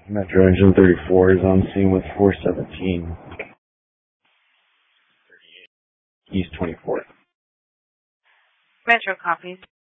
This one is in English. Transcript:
Metro Engine 34 is on scene with 417 East 24th. Metro copies.